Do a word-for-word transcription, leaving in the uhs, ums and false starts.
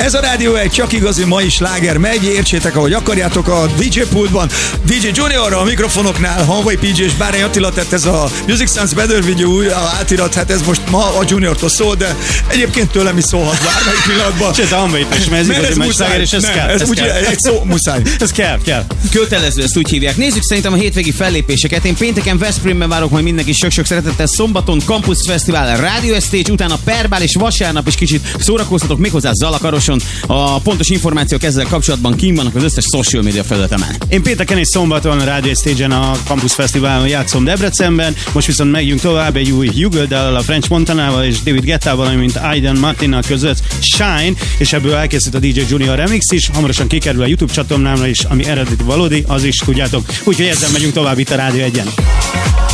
Ez a Rádió egy csak igazi mai sláger megy, értsétek ahogy akarjátok a dé dzsé pultban. dé dzsé Junior a mikrofonoknál, Hanvai pé dzsé és Bárány Attila, tehát ez a Music Sounds Better Video új átirat, hát ez most ma a Juniortól szól, de egyébként tőlem is szólhat bármelyik pillanatban. Sőt, a Hanvait is, mert ez igazi mai sláger, és ez nem, kell. Ez, ez úgy, kell. egy szó, muszáj. Ez kell, kell. Kötelező, ezt úgy hívják. Nézzük szerintem a hétvégi fellépéseket. Én pénteken Veszprémben várok majd mindenki sok-sok szeretettel, szombaton Campus Fesztivál, Radio Stage, utána Perbál és vasárnap is kicsit szórakoztatok méghozzá Zalakaroson. A pontos információk ezzel kapcsolatban kint vannak az összes social media felületemen. Én pénteken és szombaton a Radio Stage-en a Campus Fesztiválon játszom Debrecenben, most viszont megyünk tovább egy új Jugoldal, a French Montanával és David Guettával, valamint Aiden Martinnal között Shine, és ebből elkészült a dé dzsé Junior remix is, hamarosan kikerül a YouTube csatornámra is, ami eredeti valódi, az is tudjátok. Úgyhogy ezzel megyünk tovább itt a Rádió egyen.